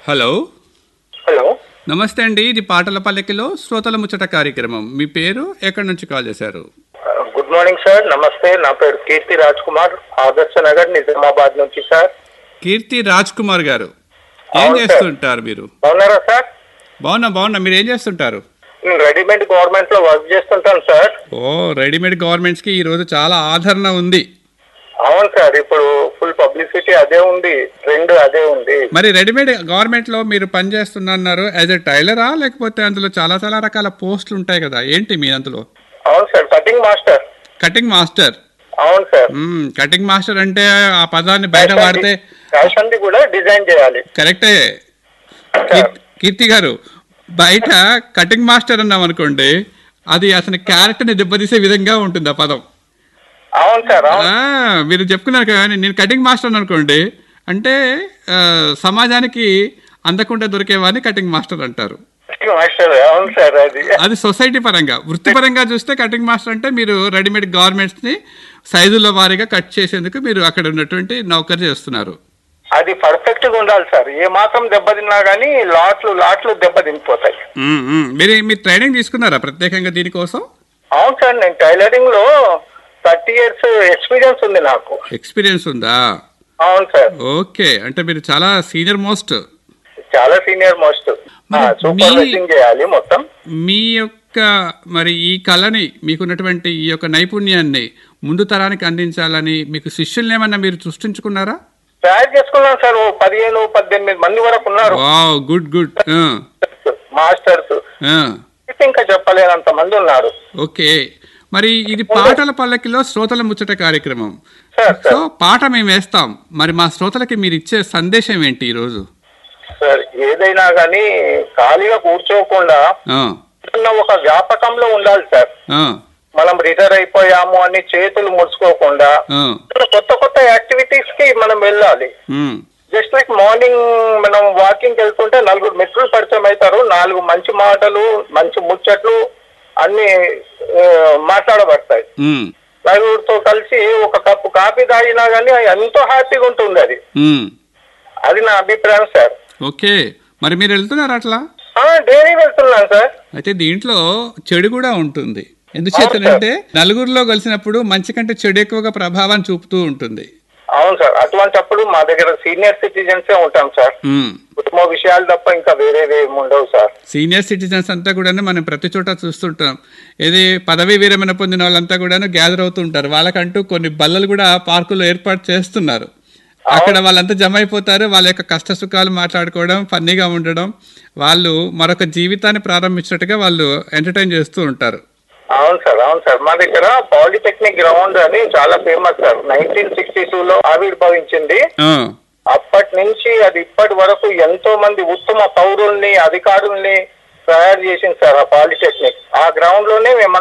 Hello hello నమస్తే అండి, ఇది పాటల పల్లకిలో శ్రోతల ముచ్చట కార్యక్రమం. మీ పేరు, ఎక్కడి నుంచి కాల్ చేశారు? Good morning sir. నమస్తే, నా పేరు కీర్తి రాజ్ కుమార్, ఆదర్శ నగర్, నిజామాబాద్ నుంచి సార్. కీర్తి రాజ్ కుమార్ గారు, ఏం అవును సార్. చేస్తుంటారు మీరు? బాగున్నారా సార్? బాగున్నా. మీరు ఏం చేస్తుంటారు? నేను రెడీమేడ్ గవర్నమెంట్ లో వర్క్ చేస్తుంటాను సార్. ఓ, రెడీమేడ్ గార్మెంట్స్ కి ఈ రోజు చాలా ఆదరణ ఉంది. అవును సార్, ఇప్పుడు ఫుల్ పబ్లిసిటీ అదే ఉంది, ట్రెండ్ అదే ఉంది. మరి రెడీమేడ్ గార్మెంట్ లో మీరు పని చేస్తున్నారు, యాజ్ ఎ టైలరా లేకపోతే అందులో చాలా చాలా రకాల పోస్టులు ఉంటాయి కదా, ఏంటి మీ అందులో? అవును sir, cutting master. Cutting master. అవును సార్. కటింగ్ మాస్టర్ అంటే ఆ పదాన్ని బయట వాడితే ఫ్యాషన్ ది కూడా డిజైన్ చేయాలి. కరెక్టే కీర్తి గారు. బయట కటింగ్ మాస్టర్ అన్నాం అనుకోండి, అది అతని క్యారెక్టర్ని దెబ్బతీసే విధంగా ఉంటుంది ఆ పదం. అవును సార్. అవును. మీరు చెప్పుకున్నారు కానీ నేను కటింగ్ మాస్టర్ అనుకోండి అంటే సమాజానికి అందకుండా దొరికేవాడిని కటింగ్ మాస్టర్ అంటారు. Cutting master. అవును సార్. అది సొసైటీ పరంగా. వృత్తిపరంగా చూస్తే కటింగ్ మాస్టర్ అంటే మీరు రెడీమేడ్ గార్మెంట్స్ ని సైజుల వారీగా కట్ చేసేందుకు మీరు అక్కడ ఉన్నటువంటి నౌకరు చేస్తున్నారు. అది పర్ఫెక్ట్ గా ఉండాలి సార్. ఏ మాత్రం దెబ్బతిన్నా గానీ లాట్లు దెబ్బతినిపోతాయి. మీరు ట్రైనింగ్ తీసుకున్నారా ప్రత్యేకంగా దీనికోసం? అవును సార్, నేను టైలరింగ్ లో 30 years ఎక్స్పీరియన్స్ ఉంది నాకు. ఎక్స్పీరియన్స్ ఉందా? అవును సార్. ఓకే, అంటే మీరు చాలా సీనియర్ మోస్ట్. చాలా సీనియర్ మోస్ట్. సూపర్వైజింగ్ చేయాలి మొత్తం. మీ యొక్క మరి ఈ కళని, మీకున్నటువంటి ఈ యొక్క నైపుణ్యాన్ని ముందు తరానికి అందించాలని మీకు శిష్యుల్ని ఏమన్నా మీరు సృష్టించుకున్నారా? తయారు చేసుకున్నాను సార్. 15-18 మంది వరకు ఉన్నారు. గుడ్. మాస్టర్స్ ఇంకా చెప్పలేనంత మంది ఉన్నారు. ఓకే, మరి ఇది పాటల పల్లకిలో శ్రోతల ముచ్చట కార్యక్రమం. సో పాట మేము వేస్తాం, మరి మా శ్రోతలకి మీరు ఇచ్చే సందేశం ఏంటి ఈ రోజు? సార్, ఏదైనా గానీ ఖాళీగా కూర్చోకుండా ఒక వ్యాపకంలో ఉండాలి సార్. మనం రిటైర్ అయిపోయాము అని చేతులు ముడుచుకోకుండా కొత్త యాక్టివిటీస్ కి మనం వెళ్ళాలి. జస్ట్ లైక్ మార్నింగ్ మనం వాకింగ్ వెళ్తుంటే 4 మిత్రులు పరిచయం అవుతారు. 4 మంచి మాటలు, మంచి ముచ్చట్లు అన్ని మాట్లాడబడతాయి. నలుగురితో కలిసి ఒక కప్పు కాఫీ తాగినా గానీ ఎంతో హ్యాపీగా ఉంటుంది. అది నా అభిప్రాయం సార్. ఓకే, మరి మీరు వెళ్తున్నారు అట్లా? డైలీ వెళ్తున్నాను సార్. అయితే దీంట్లో చెడు కూడా ఉంటుంది. ఎందుచేతనంటే నలుగురిలో కలిసినప్పుడు మంచి కంటే చెడు ఎక్కువగా ప్రభావాన్ని చూపుతూ ఉంటుంది. అవును సార్, అటువంటిప్పుడు మా దగ్గర సీనియర్ సిటిజన్స్ ఉంటాం సార్. కుటుంబ విషయాలు తప్ప ఇంకా వేరే ఉండవు సార్. సీనియర్ సిటిజన్స్ అంతా కూడా మనం ప్రతి చోట చూస్తుంటాం. ఇది పదవీ విరమణ పొందిన వాళ్ళంతా కూడా గ్యాదర్ అవుతూ ఉంటారు. వాళ్ళకంటూ కొన్ని బల్లలు కూడా పార్కులో ఏర్పాటు చేస్తున్నారు. అక్కడ వాళ్ళంతా జమ అయిపోతారు. వాళ్ళ యొక్క కష్ట సుఖాలు మాట్లాడుకోవడం, ఫన్నీగా ఉండడం, వాళ్ళు మరొక జీవితాన్ని ప్రారంభించినట్టుగా వాళ్ళు ఎంటర్టైన్ చేస్తూ ఉంటారు. అవును సార్. మా దగ్గర పాలిటెక్నిక్ గ్రౌండ్ అని చాలా ఫేమస్ సార్. 1962లో ఆవిర్భవించింది. అప్పటి నుంచి అది ఇప్పటి వరకు ఎంతో మంది ఉత్తమ పౌరుల్ని, అధికారుల్ని తయారు చేసింది సార్ ఆ పాలిటెక్నిక్. ఆ గ్రౌండ్ లోనే మేము